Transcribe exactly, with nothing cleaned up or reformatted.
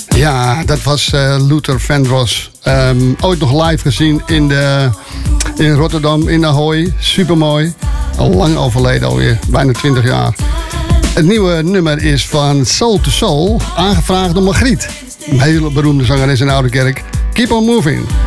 Ja, dat was uh, Luther Vandross. Um, ooit nog live gezien in, de, in Rotterdam, in Ahoy. Supermooi. Al lang overleden alweer, bijna twintig jaar. Het nieuwe nummer is van Soul to Soul, aangevraagd door Margriet. Een hele beroemde zangeres in Oudekerk. Keep on moving.